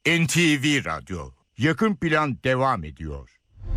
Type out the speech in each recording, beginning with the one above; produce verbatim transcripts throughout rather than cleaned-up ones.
N T V Radyo Yakın Plan devam ediyor.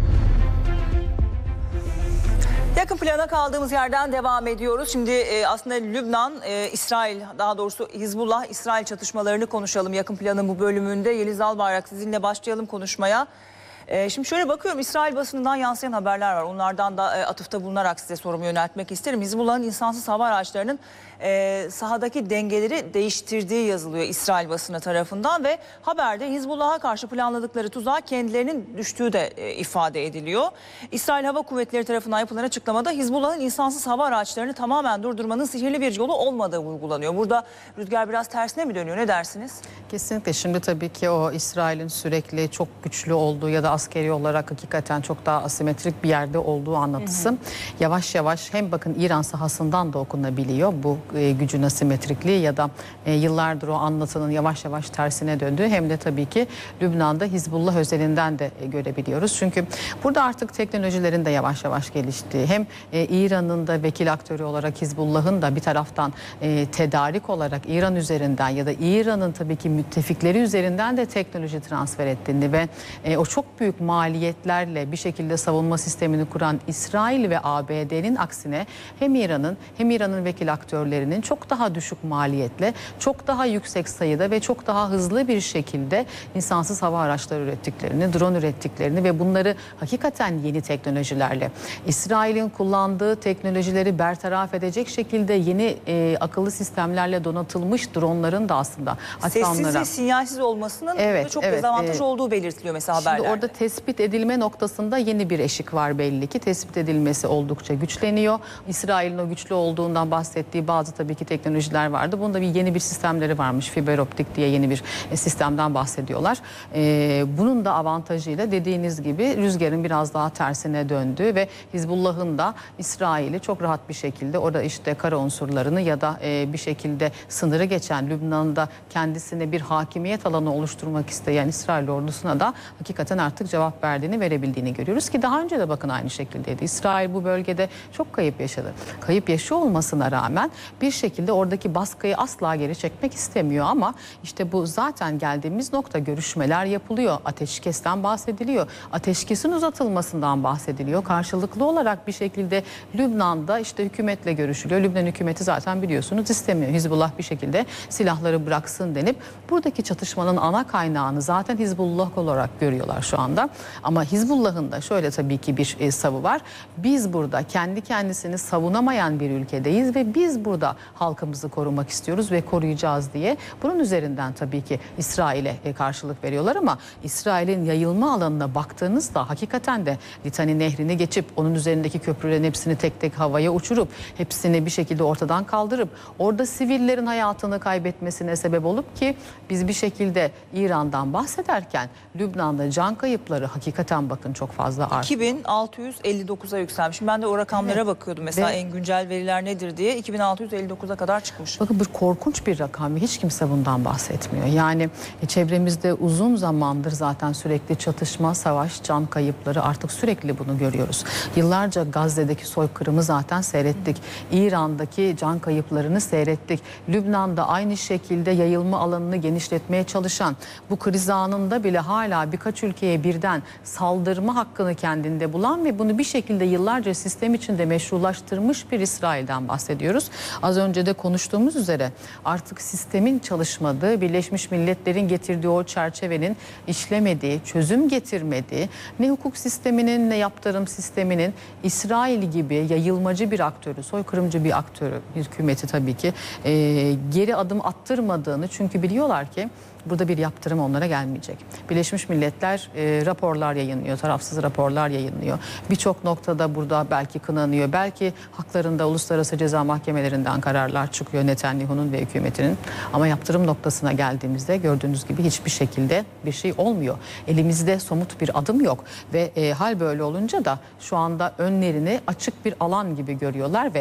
Yakın plana kaldığımız yerden devam ediyoruz. Şimdi e, aslında Lübnan, e, İsrail, daha doğrusu Hizbullah, İsrail çatışmalarını konuşalım yakın planın bu bölümünde. Yeliz Albayrak, sizinle başlayalım konuşmaya. E, şimdi şöyle bakıyorum, İsrail basınından yansıyan haberler var. Onlardan da e, atıfta bulunarak size sorumu yöneltmek isterim. Hizbullah'ın insansız hava araçlarının e, sahadaki dengeleri değiştirdiği yazılıyor İsrail basını tarafından ve haberde Hizbullah'a karşı planladıkları tuzağa kendilerinin düştüğü de e, ifade ediliyor. İsrail Hava Kuvvetleri tarafından yapılan açıklamada Hizbullah'ın insansız hava araçlarını tamamen durdurmanın sihirli bir yolu olmadığı vurgulanıyor. Burada rüzgar biraz tersine mi dönüyor, ne dersiniz? Kesinlikle. Şimdi tabii ki o İsrail'in sürekli çok güçlü olduğu ya da askeri olarak hakikaten çok daha asimetrik bir yerde olduğu anlatısı. Hı hı. Yavaş yavaş hem bakın İran sahasından da okunabiliyor bu e, gücün asimetrikliği ya da e, yıllardır o anlatının yavaş yavaş tersine döndüğü, hem de tabii ki Lübnan'da Hizbullah özelinden de e, görebiliyoruz. Çünkü burada artık teknolojilerin de yavaş yavaş geliştiği, hem e, İran'ın da vekil aktörü olarak Hizbullah'ın da bir taraftan e, tedarik olarak İran üzerinden ya da İran'ın tabii ki müttefikleri üzerinden de teknoloji transfer ettiğini ve e, o çok büyük maliyetlerle bir şekilde savunma sistemini kuran İsrail ve A B D'nin aksine hem İran'ın hem İran'ın vekil aktörlerinin çok daha düşük maliyetle, çok daha yüksek sayıda ve çok daha hızlı bir şekilde insansız hava araçları ürettiklerini, drone ürettiklerini ve bunları hakikaten yeni teknolojilerle, İsrail'in kullandığı teknolojileri bertaraf edecek şekilde yeni e, akıllı sistemlerle donatılmış dronların da aslında sessiz onlara... ve sinyalsiz olmasının evet, çok evet, dezavantaj e, olduğu belirtiliyor mesela haberlerde. Şimdi orada tespit edilme noktasında yeni bir eşik var belli ki. Tespit edilmesi oldukça güçleniyor. İsrail'in o güçlü olduğundan bahsettiği bazı tabii ki teknolojiler vardı. Bunda bir yeni bir sistemleri varmış. Fiber optik diye yeni bir sistemden bahsediyorlar. Ee, bunun da avantajıyla dediğiniz gibi rüzgarın biraz daha tersine döndüğü ve Hizbullah'ın da İsrail'i çok rahat bir şekilde orada işte kara unsurlarını ya da e, bir şekilde sınırı geçen Lübnan'da kendisine bir hakimiyet alanı oluşturmak isteyen İsrail ordusuna da hakikaten artık cevap verdiğini, verebildiğini görüyoruz ki daha önce de bakın aynı şekildeydi. İsrail bu bölgede çok kayıp yaşadı. Kayıp yaşıyor olmasına rağmen bir şekilde oradaki baskıyı asla geri çekmek istemiyor ama işte bu zaten geldiğimiz nokta, görüşmeler yapılıyor. Ateşkesten bahsediliyor. Ateşkesin uzatılmasından bahsediliyor. Karşılıklı olarak bir şekilde Lübnan'da işte hükümetle görüşülüyor. Lübnan hükümeti zaten biliyorsunuz istemiyor. Hizbullah bir şekilde silahları bıraksın denip buradaki çatışmanın ana kaynağını zaten Hizbullah olarak görüyorlar şu anda. Ama Hizbullah'ın da şöyle tabii ki bir e, savı var. Biz burada kendi kendisini savunamayan bir ülkedeyiz ve biz burada halkımızı korumak istiyoruz ve koruyacağız diye. Bunun üzerinden tabii ki İsrail'e e, karşılık veriyorlar ama İsrail'in yayılma alanına baktığınızda hakikaten de Litani Nehri'ni geçip onun üzerindeki köprülerin hepsini tek tek havaya uçurup hepsini bir şekilde ortadan kaldırıp orada sivillerin hayatını kaybetmesine sebep olup ki biz bir şekilde İran'dan bahsederken Lübnan'da can kayıpları hakikaten bakın çok fazla arttı. iki bin altı yüz elli dokuza yükselmiş. Ben de o rakamlara evet. bakıyordum. Mesela Ve, en güncel veriler nedir diye iki bin altı yüz elli dokuza kadar çıkmış. Bakın bir korkunç bir rakam. Hiç kimse bundan bahsetmiyor. Yani çevremizde uzun zamandır zaten sürekli çatışma, savaş, can kayıpları, artık sürekli bunu görüyoruz. Yıllarca Gazze'deki soykırımı zaten seyrettik. İran'daki can kayıplarını seyrettik. Lübnan'da aynı şekilde yayılma alanını genişletmeye çalışan, bu kriz anında bile hala birkaç ülkeye birden saldırma hakkını kendinde bulan ve bunu bir şekilde yıllarca sistem içinde meşrulaştırmış bir İsrail'den bahsediyoruz. Az önce de konuştuğumuz üzere artık sistemin çalışmadığı, Birleşmiş Milletler'in getirdiği o çerçevenin işlemediği, çözüm getirmediği, ne hukuk sisteminin ne yaptırım sisteminin İsrail gibi yayılmacı bir aktörü, soykırımcı bir aktörü, hükümeti tabii ki e, geri adım attırmadığını, çünkü biliyorlar ki burada bir yaptırım onlara gelmeyecek. Birleşmiş Milletler e, raporlar yayınlıyor, tarafsız raporlar yayınlıyor. Birçok noktada burada belki kınanıyor, belki haklarında uluslararası ceza mahkemelerinden kararlar çıkıyor Netanyahu'nun ve hükümetinin. Ama yaptırım noktasına geldiğimizde gördüğünüz gibi hiçbir şekilde bir şey olmuyor. Elimizde somut bir adım yok ve e, hal böyle olunca da şu anda önlerini açık bir alan gibi görüyorlar ve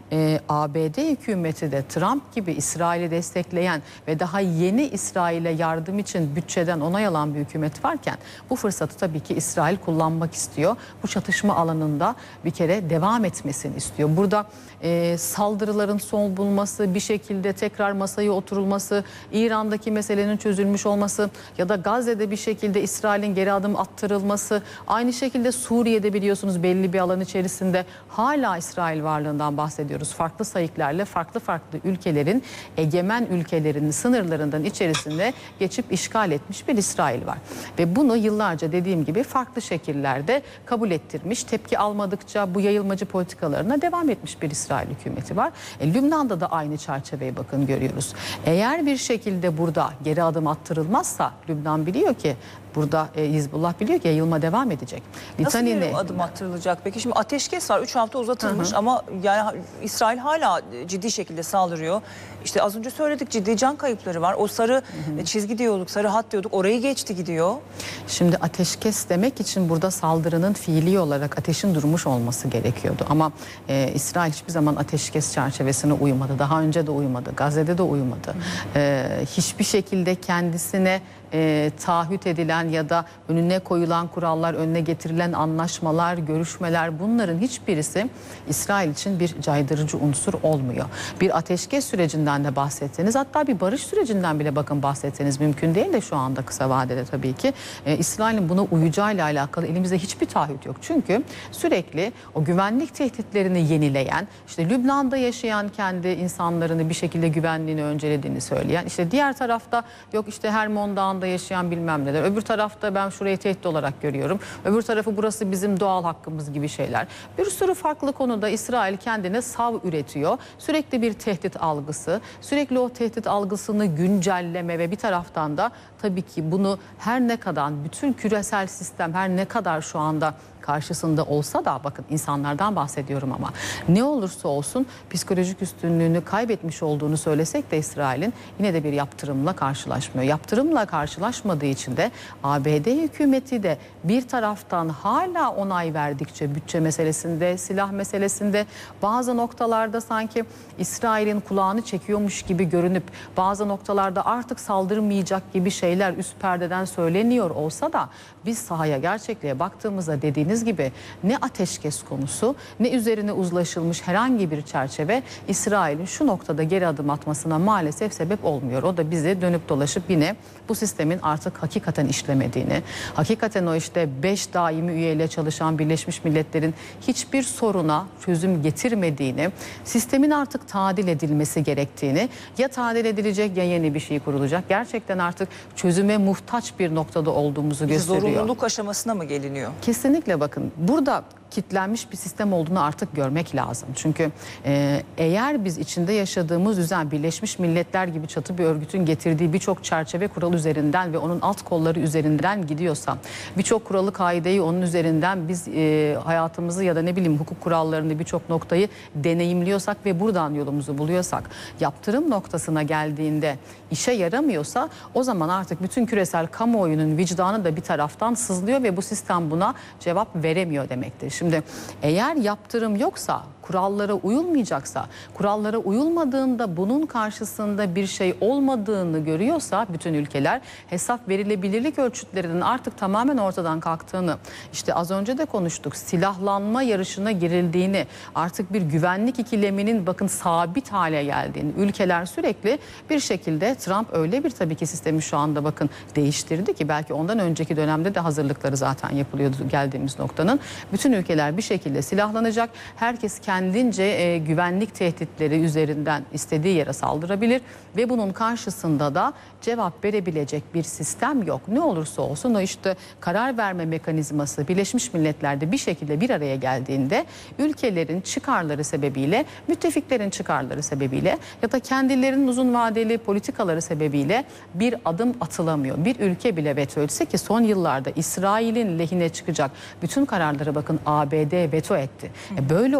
e, A B D hükümeti de Trump gibi İsrail'i destekleyen ve daha yeni İsrail'e yardım için bütçeden onay alan bir hükümet varken bu fırsatı tabii ki İsrail kullanmak istiyor. Bu çatışma alanında bir kere devam etmesini istiyor. Burada e, saldırıların son bulması, bir şekilde tekrar masaya oturulması, İran'daki meselenin çözülmüş olması ya da Gazze'de bir şekilde İsrail'in geri adım attırılması, aynı şekilde Suriye'de biliyorsunuz belli bir alan içerisinde hala İsrail varlığından bahsediyoruz. Farklı sayıklarla farklı farklı ülkelerin, egemen ülkelerin sınırlarından içerisinde geçip işgal etmiş bir İsrail var. Ve bunu yıllarca dediğim gibi farklı şekillerde kabul ettirmiş, tepki almadıkça bu yayılmacı politikalarına devam etmiş bir İsrail hükümeti var. E, Lübnan'da da aynı çerçeveyi bakın görüyoruz. Eğer bir şekilde burada geri adım attırılmazsa Lübnan biliyor ki burada e, Hizbullah biliyor ki yayılma devam edecek. Nasıl Litanini, bir adım attırılacak peki? Şimdi ateşkes var. üç hafta uzatılmış, hı hı, ama yani İsrail hala ciddi şekilde saldırıyor. İşte az önce söyledik, ciddi can kayıpları var. O sarı hı hı. çizgi diyorduk, sarı hat diyorduk. Orayı geçti gidiyor. Şimdi ateşkes demek için burada saldırının fiili olarak ateşin durmuş olması gerekiyordu. Ama e, İsrail hiçbir zaman ateşkes çerçevesine uymadı. Daha önce de uymadı. Gazze'de de uymadı. Hı hı. E, hiçbir şekilde kendisine E, taahhüt edilen ya da önüne koyulan kurallar, önüne getirilen anlaşmalar, görüşmeler, bunların hiçbirisi İsrail için bir caydırıcı unsur olmuyor. Bir ateşkes sürecinden de bahsettiniz, hatta bir barış sürecinden bile bakın bahsettiniz mümkün değil de şu anda kısa vadede tabii ki e, İsrail'in buna uyacağıyla alakalı elimizde hiçbir taahhüt yok. Çünkü sürekli o güvenlik tehditlerini yenileyen, işte Lübnan'da yaşayan kendi insanlarını bir şekilde güvenliğini öncelediğini söyleyen, işte diğer tarafta yok işte Hermon Dağı'nda yaşayan bilmem neler. Öbür tarafta ben şurayı tehdit olarak görüyorum. Öbür tarafı burası bizim doğal hakkımız gibi şeyler. Bir sürü farklı konuda İsrail kendine sav üretiyor. Sürekli bir tehdit algısı, sürekli o tehdit algısını güncelleme ve bir taraftan da tabii ki bunu her ne kadar bütün küresel sistem her ne kadar şu anda karşısında olsa da bakın insanlardan bahsediyorum ama ne olursa olsun psikolojik üstünlüğünü kaybetmiş olduğunu söylesek de İsrail'in yine de bir yaptırımla karşılaşmıyor. Yaptırımla karşılaşmadığı için de A B D hükümeti de bir taraftan hala onay verdikçe bütçe meselesinde, silah meselesinde bazı noktalarda sanki İsrail'in kulağını çekiyormuş gibi görünüp bazı noktalarda artık saldırmayacak gibi şeyler üst perdeden söyleniyor olsa da biz sahaya, gerçekliğe baktığımızda dediğiniz gibi ne ateşkes konusu ne üzerine uzlaşılmış herhangi bir çerçeve İsrail'in şu noktada geri adım atmasına maalesef sebep olmuyor. O da bize dönüp dolaşıp yine bu sistemin artık hakikaten işlemediğini, hakikaten o işte beş daimi üyeyle çalışan Birleşmiş Milletler'in hiçbir soruna çözüm getirmediğini, sistemin artık tadil edilmesi gerektiğini, ya tadil edilecek ya yeni bir şey kurulacak. Gerçekten artık çözüme muhtaç bir noktada olduğumuzu bir gösteriyor. Zorunluluk aşamasına mı geliniyor? Kesinlikle bakın burada kitlenmiş bir sistem olduğunu artık görmek lazım. Çünkü e, eğer biz içinde yaşadığımız düzen Birleşmiş Milletler gibi çatı bir örgütün getirdiği birçok çerçeve kural üzerinden ve onun alt kolları üzerinden gidiyorsa, birçok kuralı kaideyi onun üzerinden biz e, hayatımızı ya da ne bileyim hukuk kurallarını birçok noktayı deneyimliyorsak ve buradan yolumuzu buluyorsak, yaptırım noktasına geldiğinde işe yaramıyorsa o zaman artık bütün küresel kamuoyunun vicdanı da bir taraftan sızlıyor ve bu sistem buna cevap veremiyor demektir. Şimdi eğer yaptırım yoksa, kurallara uyulmayacaksa, kurallara uyulmadığında bunun karşısında bir şey olmadığını görüyorsa bütün ülkeler, hesap verilebilirlik ölçütlerinin artık tamamen ortadan kalktığını, işte az önce de konuştuk, silahlanma yarışına girildiğini, artık bir güvenlik ikileminin bakın sabit hale geldiğini, ülkeler sürekli bir şekilde, Trump öyle bir tabii ki sistemi şu anda bakın değiştirdi ki belki ondan önceki dönemde de hazırlıkları zaten yapılıyordu geldiğimiz noktanın. Bütün ülkeler bir şekilde silahlanacak, herkes kendi kendince e, güvenlik tehditleri üzerinden istediği yere saldırabilir ve bunun karşısında da cevap verebilecek bir sistem yok. Ne olursa olsun o işte karar verme mekanizması Birleşmiş Milletler'de bir şekilde bir araya geldiğinde ülkelerin çıkarları sebebiyle, müttefiklerin çıkarları sebebiyle ya da kendilerinin uzun vadeli politikaları sebebiyle bir adım atılamıyor. Bir ülke bile veto etse ki son yıllarda İsrail'in lehine çıkacak bütün kararlara bakın A B D veto etti. E, böyle olduğu zaman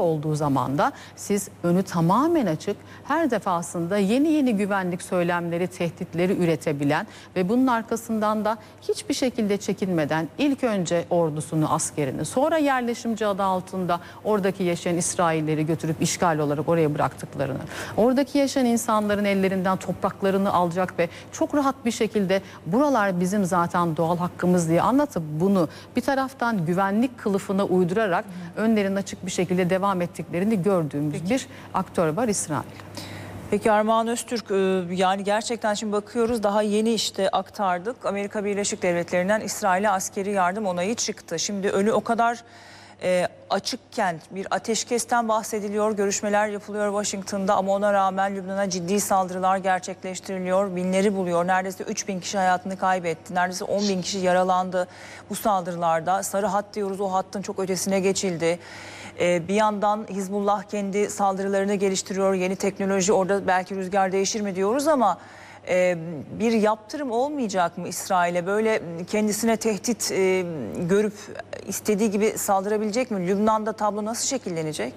zaman da siz önü tamamen açık, her defasında yeni yeni güvenlik söylemleri, tehditleri üretebilen ve bunun arkasından da hiçbir şekilde çekinmeden ilk önce ordusunu, askerini, sonra yerleşimci adı altında oradaki yaşayan İsrailleri götürüp işgal olarak oraya bıraktıklarını, oradaki yaşayan insanların ellerinden topraklarını alacak ve çok rahat bir şekilde buralar bizim zaten doğal hakkımız diye anlatıp bunu bir taraftan güvenlik kılıfına uydurarak önlerinin açık bir şekilde devam ettiklerini gördüğümüz Peki. bir aktör var, İsrail. Peki Armağan Öztürk, yani gerçekten şimdi bakıyoruz, daha yeni işte aktardık. Amerika Birleşik Devletleri'nden İsrail'e askeri yardım onayı çıktı. Şimdi önü o kadar e, açıkken bir ateşkesten bahsediliyor, görüşmeler yapılıyor Washington'da ama ona rağmen Lübnan'a ciddi saldırılar gerçekleştiriliyor. Binleri buluyor. Neredeyse üç bin kişi hayatını kaybetti. Neredeyse on bin kişi yaralandı bu saldırılarda. Sarı hat diyoruz, o hattın çok ötesine geçildi. Bir yandan Hizbullah kendi saldırılarını geliştiriyor. Yeni teknoloji, orada belki rüzgar değişir mi diyoruz ama bir yaptırım olmayacak mı İsrail'e? Böyle kendisine tehdit görüp istediği gibi saldırabilecek mi? Lübnan'da tablo nasıl şekillenecek?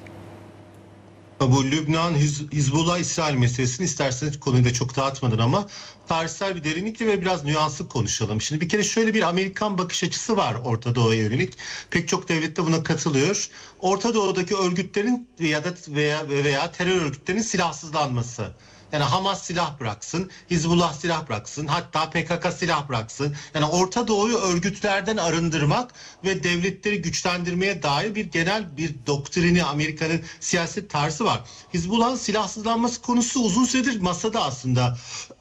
Bu Lübnan, Hiz- Hizbullah, İsrail meselesini isterseniz konuyu da çok dağıtmadan ama tarihsel bir derinlikle ve biraz nüanslı konuşalım. Şimdi bir kere şöyle bir Amerikan bakış açısı var Orta Doğu'ya yönelik. Pek çok devlet de buna katılıyor. Orta Doğu'daki örgütlerin ya da veya veya terör örgütlerinin silahsızlanması. Yani Hamas silah bıraksın, Hizbullah silah bıraksın, hatta P K K silah bıraksın. Yani Orta Doğu'yu örgütlerden arındırmak ve devletleri güçlendirmeye dair bir genel bir doktrini, Amerika'nın siyaset tarzı var. Hizbullah'ın silahsızlanması konusu uzun süredir masada aslında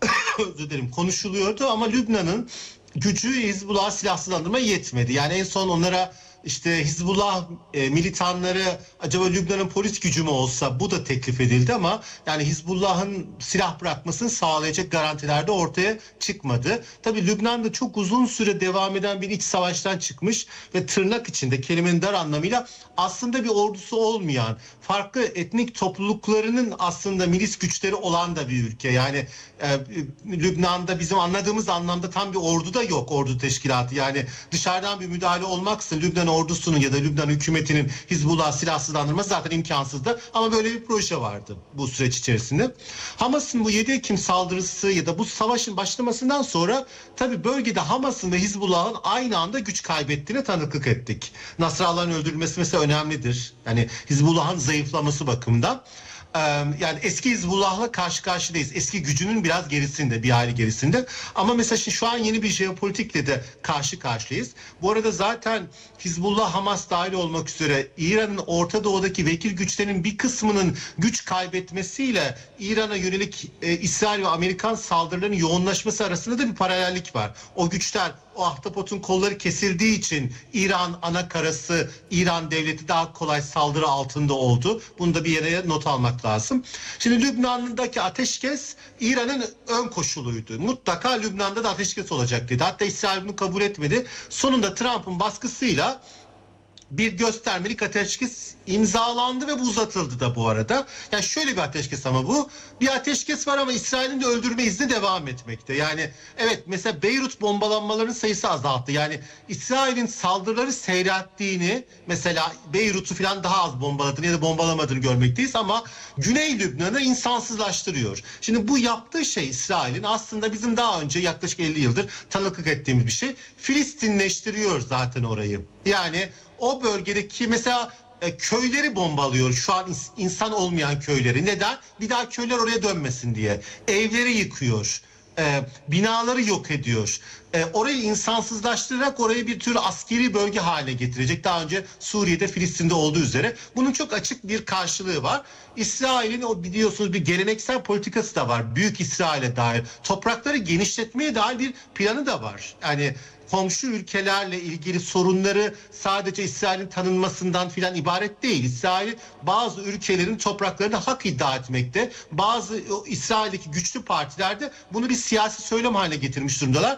özür dilerim, konuşuluyordu ama Lübnan'ın gücü Hizbullah'ı silahsızlandırmaya yetmedi. Yani en son onlara İşte Hizbullah e, militanları acaba Lübnan'ın polis gücü mü olsa, bu da teklif edildi ama yani Hizbullah'ın silah bırakmasını sağlayacak garantiler de ortaya çıkmadı. Tabii Lübnan'da çok uzun süre devam eden bir iç savaştan çıkmış ve tırnak içinde, kelimenin dar anlamıyla aslında bir ordusu olmayan, farklı etnik topluluklarının aslında milis güçleri olan da bir ülke. Yani e, Lübnan'da bizim anladığımız anlamda tam bir ordu da yok, ordu teşkilatı. Yani dışarıdan bir müdahale olmaksızın Lübnan ordusunun ya da Lübnan hükümetinin Hizbullah silahsızlandırması zaten imkansızdı. Ama böyle bir proje vardı bu süreç içerisinde. Hamas'ın bu yedi Ekim saldırısı ya da bu savaşın başlamasından sonra tabii bölgede Hamas'ın ve Hizbullah'ın aynı anda güç kaybettiğine tanıklık ettik. Nasrallah'ın öldürülmesi mesela önemlidir. Yani Hizbullah'ın zayıflaması bakımından. Yani eski Hizbullah'la karşı karşıyayız. Eski gücünün biraz gerisinde, bir hali gerisinde. Ama mesela şimdi şu an yeni bir jeopolitikle de karşı karşıyayız. Bu arada zaten Hizbullah, Hamas dahil olmak üzere İran'ın Orta Doğu'daki vekil güçlerinin bir kısmının güç kaybetmesiyle İran'a yönelik e, İsrail ve Amerikan saldırılarının yoğunlaşması arasında da bir paralellik var. O güçler, o ahtapotun kolları kesildiği için İran ana karası, İran devleti daha kolay saldırı altında oldu. Bunu da bir yere not almak lazım. Şimdi Lübnan'daki ateşkes İran'ın ön koşuluydu. Mutlaka Lübnan'da da ateşkes olacak dedi. Hatta İsrail bunu kabul etmedi. Sonunda Trump'ın baskısıyla bir göstermelik ateşkes imzalandı ve bu uzatıldı da bu arada. Yani şöyle bir ateşkes ama bu. Bir ateşkes var ama İsrail'in de öldürme izni devam etmekte. Yani evet, mesela Beyrut bombalanmalarının sayısı azalttı. Yani İsrail'in saldırıları seyrettiğini, mesela Beyrut'u falan daha az bombaladığını ya da bombalamadığını görmekteyiz ama Güney Lübnan'ı insansızlaştırıyor. Şimdi bu yaptığı şey İsrail'in aslında bizim daha önce yaklaşık elli yıldır tanıklık ettiğimiz bir şey. Filistinleştiriyor zaten orayı. Yani o bölgedeki mesela e, köyleri bombalıyor şu an, ins- insan olmayan köyleri. Neden? Bir daha köyler oraya dönmesin diye. Evleri yıkıyor. E, binaları yok ediyor. E, orayı insansızlaştırarak orayı bir tür askeri bölge haline getirecek. Daha önce Suriye'de, Filistin'de olduğu üzere. Bunun çok açık bir karşılığı var. İsrail'in o biliyorsunuz bir geleneksel politikası da var. Büyük İsrail'e dair. Toprakları genişletmeye dair bir planı da var. Yani komşu ülkelerle ilgili sorunları sadece İsrail'in tanınmasından filan ibaret değil. İsrail bazı ülkelerin topraklarına hak iddia etmekte. Bazı İsrail'deki güçlü partiler de bunu bir siyasi söylem haline getirmiş durumdalar.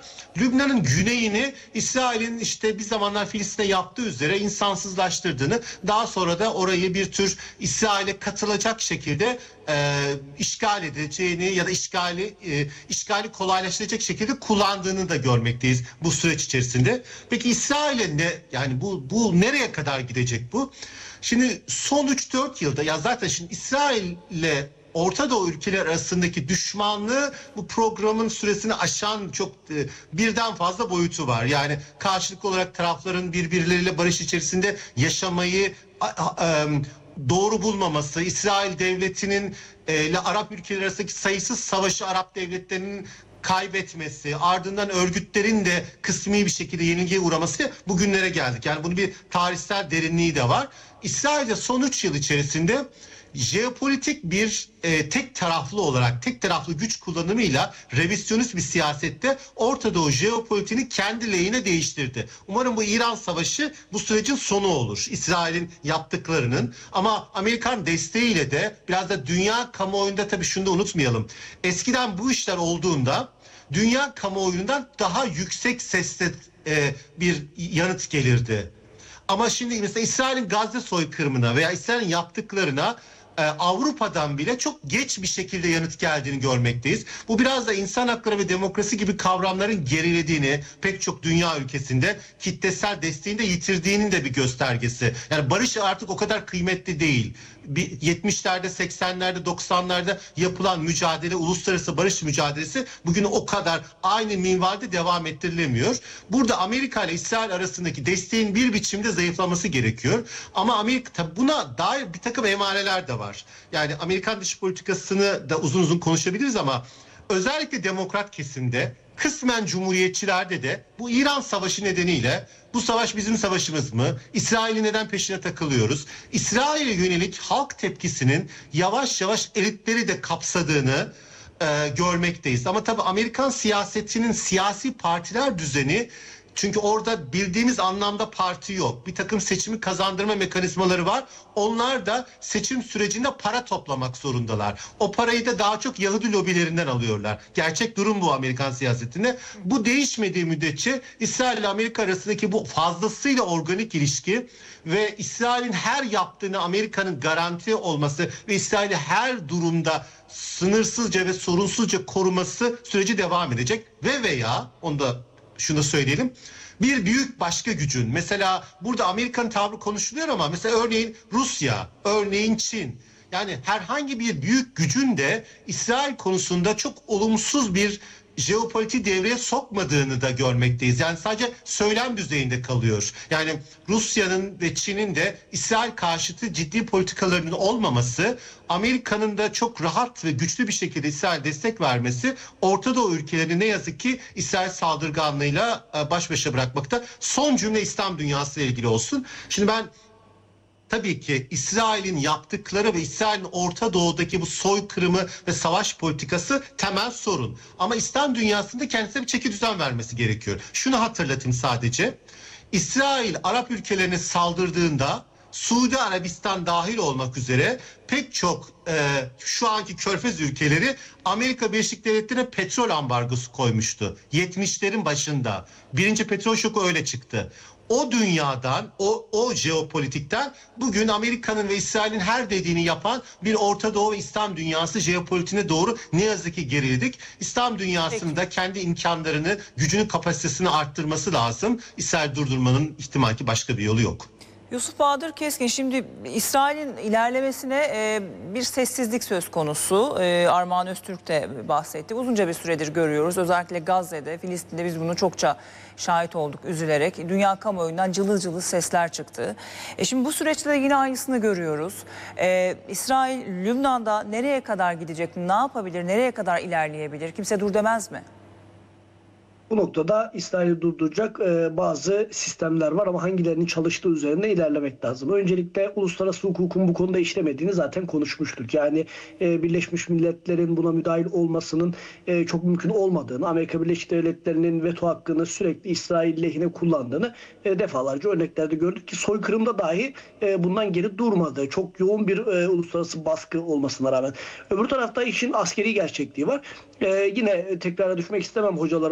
Lübnan'ın güneyini İsrail'in işte bir zamanlar Filistin'e yaptığı üzere insansızlaştırdığını, daha sonra da orayı bir tür İsrail'e katılacak şekilde e, işgal edeceğini ya da işgali e, işgali kolaylaştıracak şekilde kullandığını da görmekteyiz bu süreç içerisinde. Peki İsrail'e ne, yani bu bu nereye kadar gidecek bu? Şimdi son üç dört yılda, ya zaten şimdi İsrail'le Orta Doğu ülkeler arasındaki düşmanlığı bu programın süresini aşan çok e, birden fazla boyutu var. Yani karşılıklı olarak tarafların birbirleriyle barış içerisinde yaşamayı a, a, e, doğru bulmaması, İsrail devletinin e, ile Arap ülkeler arasındaki sayısız savaşı Arap devletlerinin kaybetmesi, ardından örgütlerin de kısmi bir şekilde yenilgiye uğraması, bugünlere geldik. Yani bunun bir tarihsel derinliği de var. İsrail'de son üç yıl içerisinde jeopolitik bir e, tek taraflı olarak, tek taraflı güç kullanımıyla revizyonist bir siyasette Orta Doğu jeopolitiğini kendi lehine değiştirdi. Umarım bu İran Savaşı bu sürecin sonu olur. İsrail'in yaptıklarının, ama Amerikan desteğiyle de biraz da dünya kamuoyunda, tabii şunu da unutmayalım. Eskiden bu işler olduğunda dünya kamuoyundan daha yüksek sesle e, bir yanıt gelirdi. Ama şimdi mesela İsrail'in Gazze soykırımına veya İsrail'in yaptıklarına e, Avrupa'dan bile çok geç bir şekilde yanıt geldiğini görmekteyiz. Bu biraz da insan hakları ve demokrasi gibi kavramların gerilediğini, pek çok dünya ülkesinde kitlesel desteğini de yitirdiğinin de bir göstergesi. Yani barış artık o kadar kıymetli değil. yetmişlerde, seksenlerde, doksanlarda yapılan mücadele, uluslararası barış mücadelesi bugün o kadar aynı minvalde devam ettirilemiyor. Burada Amerika ile İsrail arasındaki desteğin bir biçimde zayıflaması gerekiyor. Ama Amerika, buna dair bir takım emareler de var. Yani Amerikan dış politikasını da uzun uzun konuşabiliriz ama özellikle demokrat kesimde, kısmen cumhuriyetçilerde de bu İran Savaşı nedeniyle bu savaş bizim savaşımız mı? İsrail'i neden peşine takılıyoruz? İsrail'e yönelik halk tepkisinin yavaş yavaş elitleri de kapsadığını e, görmekteyiz. Ama tabii Amerikan siyasetinin siyasi partiler düzeni, çünkü orada bildiğimiz anlamda parti yok. Bir takım seçimi kazandırma mekanizmaları var. Onlar da seçim sürecinde para toplamak zorundalar. O parayı da daha çok Yahudi lobilerinden alıyorlar. Gerçek durum bu Amerikan siyasetinde. Bu değişmediği müddetçe İsrail ile Amerika arasındaki bu fazlasıyla organik ilişki ve İsrail'in her yaptığını Amerika'nın garanti olması ve İsrail'i her durumda sınırsızca ve sorunsuzca koruması süreci devam edecek. Ve veya onu da şunu söyleyelim, bir büyük başka gücün, mesela burada Amerika'nın tavrı konuşuluyor ama mesela örneğin Rusya, örneğin Çin, yani herhangi bir büyük gücün de İsrail konusunda çok olumsuz bir jeopolitik devreye sokmadığını da görmekteyiz. Yani sadece söylem düzeyinde kalıyor. Yani Rusya'nın ve Çin'in de İsrail karşıtı ciddi politikalarının olmaması, Amerika'nın da çok rahat ve güçlü bir şekilde İsrail destek vermesi, Orta Doğu ülkelerini ne yazık ki İsrail saldırganlığıyla baş başa bırakmakta. Son cümle İslam dünyası ile ilgili olsun. Şimdi ben tabii ki İsrail'in yaptıkları ve İsrail'in Orta Doğu'daki bu soykırımı ve savaş politikası temel sorun. Ama İslam dünyasında kendisine bir çeki düzen vermesi gerekiyor. Şunu hatırlatayım sadece. İsrail Arap ülkelerine saldırdığında Suudi Arabistan dahil olmak üzere pek çok e, şu anki Körfez ülkeleri Amerika Birleşik Devletleri'ne petrol ambargosu koymuştu. yetmişlerin başında. Birinci petrol şoku öyle çıktı. O dünyadan, o, o jeopolitikten bugün Amerika'nın ve İsrail'in her dediğini yapan bir Orta Doğu ve İslam dünyası jeopolitiğine doğru ne yazık ki geriledik. İslam dünyasında Peki. kendi imkanlarını, gücünün kapasitesini arttırması lazım. İsrail durdurmanın ihtimali ki başka bir yolu yok. Yusuf Bahadır Keskin, şimdi İsrail'in ilerlemesine e, bir sessizlik söz konusu. E, Armağan Öztürk de bahsetti. Uzunca bir süredir görüyoruz. Özellikle Gazze'de, Filistin'de biz bunu çokça şahit olduk üzülerek. Dünya kamuoyundan cılız cılız sesler çıktı. E, şimdi bu süreçte de yine aynısını görüyoruz. E, İsrail Lübnan'da nereye kadar gidecek, ne yapabilir, nereye kadar ilerleyebilir? Kimse dur demez mi? Bu noktada İsrail'i durduracak e, bazı sistemler var ama hangilerinin çalıştığı üzerine ilerlemek lazım. Öncelikle uluslararası hukukun bu konuda işlemediğini zaten konuşmuştuk. Yani e, Birleşmiş Milletler'in buna müdahil olmasının e, çok mümkün olmadığını, Amerika Birleşik Devletleri'nin veto hakkını sürekli İsrail lehine kullandığını e, defalarca örneklerde gördük ki soykırımda dahi e, bundan geri durmadı. Çok yoğun bir e, uluslararası baskı olmasına rağmen. Öbür tarafta işin askeri gerçekliği var. E, yine tekrara düşmek istemem hocalarımın söylediği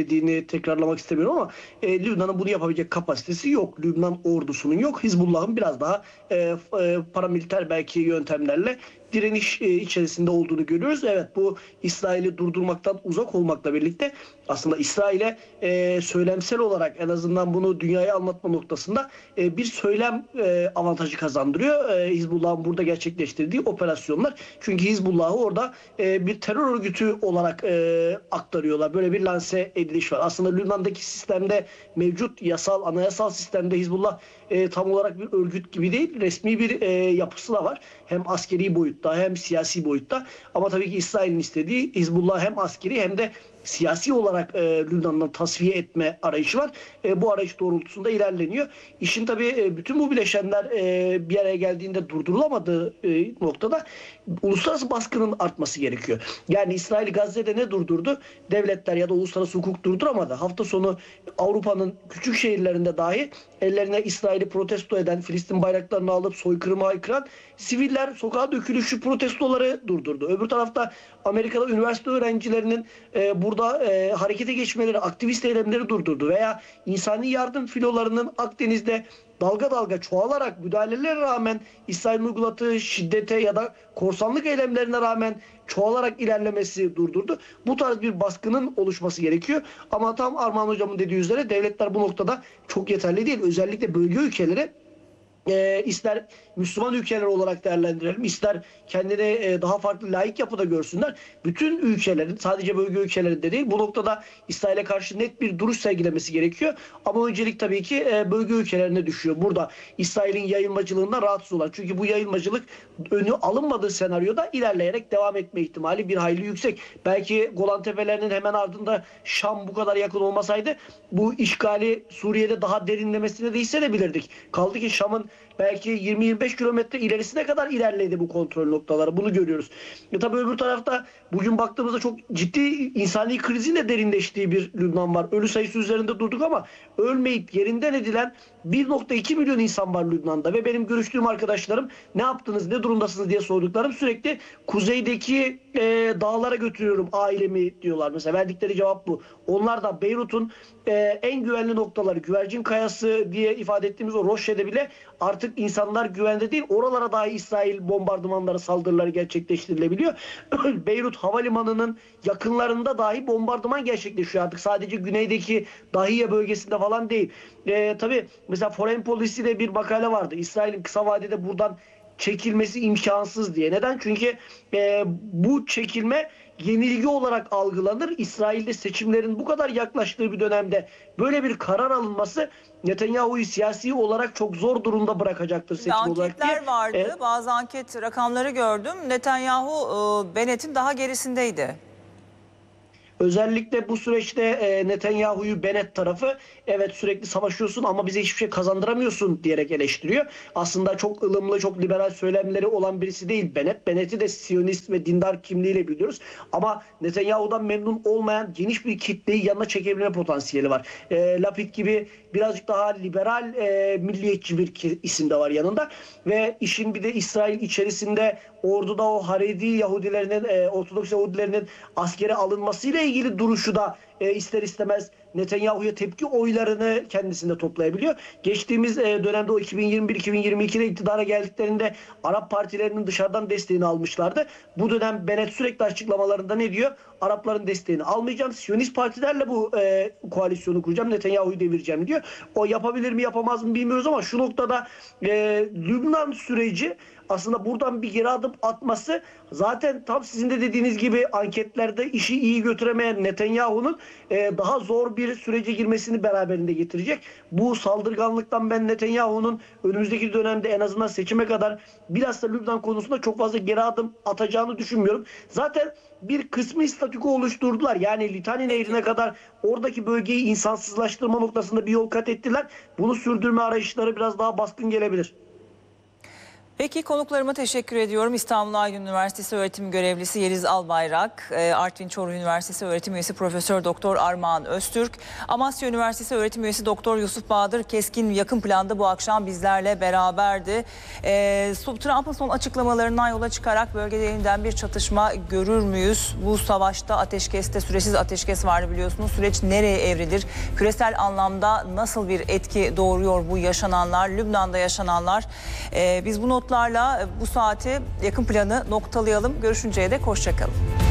söylediğini tekrarlamak istemiyorum ama e, Lübnan'ın bunu yapabilecek kapasitesi yok. Lübnan ordusunun yok. Hizbullah'ın biraz daha e, e, paramiliter belki yöntemlerle direniş e, içerisinde olduğunu görüyoruz. Evet, bu İsrail'i durdurmaktan uzak olmakla birlikte aslında İsrail'e e, söylemsel olarak en azından bunu dünyaya anlatma noktasında e, bir söylem e, avantajı kazandırıyor. E, Hizbullah'ın burada gerçekleştirdiği operasyonlar. Çünkü Hizbullah'ı orada e, bir terör örgütü olarak e, aktarıyorlar. Böyle bir lanse ediliş var. Aslında Lübnan'daki sistemde mevcut yasal, anayasal sistemde Hizbullah e, tam olarak bir örgüt gibi değil. Resmi bir e, yapısı da var. Hem askeri boyutta hem siyasi boyutta. Ama tabii ki İsrail'in istediği Hizbullah hem askeri hem de siyasi olarak e, Lübnan'dan tasfiye etme arayışı var. E, bu arayış doğrultusunda ilerleniyor. İşin tabii e, bütün bu bileşenler e, bir araya geldiğinde durdurulamadığı e, noktada uluslararası baskının artması gerekiyor. Yani İsrail Gazze'de ne durdurdu? Devletler ya da uluslararası hukuk durduramadı. Hafta sonu Avrupa'nın küçük şehirlerinde dahi ellerine İsrail'i protesto eden, Filistin bayraklarını alıp soykırıma haykıran siviller sokağa dökülüşü protestoları durdurdu. Öbür tarafta Amerika'da üniversite öğrencilerinin e, burada e, harekete geçmeleri, aktivist eylemleri durdurdu veya insani yardım filolarının Akdeniz'de dalga dalga çoğalarak müdahalelere rağmen İsrail'in uyguladığı şiddete ya da korsanlık eylemlerine rağmen çoğalarak ilerlemesi durdurdu. Bu tarz bir baskının oluşması gerekiyor. Ama tam Armağan Hocam'ın dediği üzere devletler bu noktada çok yeterli değil. Özellikle bölge ülkeleri e, ister Müslüman ülkeler olarak değerlendirelim, ister kendini e, daha farklı laik yapıda görsünler. Bütün ülkelerin, sadece bölge ülkelerinde değil, bu noktada İsrail'e karşı net bir duruş sergilemesi gerekiyor. Ama öncelik tabii ki e, bölge ülkelerine düşüyor. Burada İsrail'in yayılmacılığından rahatsız olan. Çünkü bu yayılmacılık önü alınmadığı senaryoda ilerleyerek devam etme ihtimali bir hayli yüksek. Belki Golan Tepelerinin hemen ardında Şam bu kadar yakın olmasaydı bu işgali Suriye'de daha derinlemesine de hissedebilirdik. Kaldı ki Şam'ın belki yirmi yirmi beş kilometre ilerisine kadar ilerledi bu kontrol noktaları. Bunu görüyoruz. E tabii öbür tarafta bugün baktığımızda çok ciddi insani krizin de derinleştiği bir Lübnan var. Ölü sayısı üzerinde durduk ama ölmeyip yerinden edilen bir nokta iki milyon insan var Lübnan'da ve benim görüştüğüm arkadaşlarım ne yaptınız, ne durumdasınız diye sorduklarım sürekli kuzeydeki e, dağlara götürüyorum ailemi diyorlar. Mesela verdikleri cevap bu. Onlar da Beyrut'un e, en güvenli noktaları, güvercin kayası diye ifade ettiğimiz o Roşe'de bile artık insanlar güvende değil. Oralara dahi İsrail bombardımanları, saldırıları gerçekleştirilebiliyor. Beyrut Havalimanı'nın yakınlarında dahi bombardıman gerçekleşiyor artık. Sadece güneydeki Dahiye bölgesinde falan değil. E, tabii mesela Foreign Policy'de bir makale vardı. İsrail'in kısa vadede buradan çekilmesi imkansız diye. Neden? Çünkü e, bu çekilme yenilgi olarak algılanır. İsrail'de seçimlerin bu kadar yaklaştığı bir dönemde böyle bir karar alınması Netanyahu'yu siyasi olarak çok zor durumda bırakacaktır seçim Anketler olarak diye. vardı. E, Bazı anket rakamları gördüm. Netanyahu e, Bennett'in daha gerisindeydi. Özellikle bu süreçte e, Netanyahu'yu Bennett tarafı evet sürekli savaşıyorsun ama bize hiçbir şey kazandıramıyorsun diyerek eleştiriyor. Aslında çok ılımlı, çok liberal söylemleri olan birisi değil Bennett. Bennett'i de Siyonist ve dindar kimliğiyle biliyoruz. Ama Netanyahu'dan memnun olmayan geniş bir kitleyi yanına çekebilme potansiyeli var. E, Lapid gibi birazcık daha liberal, e, milliyetçi bir isim de var yanında. Ve işin bir de İsrail içerisinde orduda o Haredi Yahudilerinin, e, Ortodoks Yahudilerinin askere alınmasıyla ilgili duruşu da e, ister istemez Netanyahu'ya tepki oylarını kendisinde toplayabiliyor. Geçtiğimiz e, dönemde o iki bin yirmi bir iki bin yirmi ikide iktidara geldiklerinde Arap partilerinin dışarıdan desteğini almışlardı. Bu dönem Bennett sürekli açıklamalarında ne diyor? Arapların desteğini almayacağım. Siyonist partilerle bu e, koalisyonu kuracağım. Netanyahu'yu devireceğim diyor. O yapabilir mi yapamaz mı bilmiyoruz ama şu noktada e, Lübnan süreci aslında buradan bir geri adım atması zaten tam sizin de dediğiniz gibi anketlerde işi iyi götüremeyen Netanyahu'nun e, daha zor bir sürece girmesini beraberinde getirecek. Bu saldırganlıktan ben Netanyahu'nun önümüzdeki dönemde en azından seçime kadar bilhassa Lübnan konusunda çok fazla geri adım atacağını düşünmüyorum. Zaten bir kısmi statüko oluşturdular. Yani Litani Nehri'ne kadar oradaki bölgeyi insansızlaştırma noktasında bir yol kat ettiler. Bunu sürdürme arayışları biraz daha baskın gelebilir. Peki konuklarıma teşekkür ediyorum. İstanbul Aydın Üniversitesi öğretim görevlisi Yeliz Albayrak, Artvin Çoruh Üniversitesi öğretim üyesi Profesör Doktor Armağan Öztürk, Amasya Üniversitesi öğretim üyesi Doktor Yusuf Bahadır Keskin yakın planda bu akşam bizlerle beraberdi. Ee, Trump'ın son açıklamalarından yola çıkarak bölgede yeniden bir çatışma görür müyüz? Bu savaşta ateşkeste süresiz ateşkes vardı biliyorsunuz. Süreç nereye evrilir? Küresel anlamda nasıl bir etki doğuruyor bu yaşananlar? Lübnan'da yaşananlar. Ee, biz bu notlarla bu saati yakın planı noktalayalım. Görüşünceye dek hoşça kalın.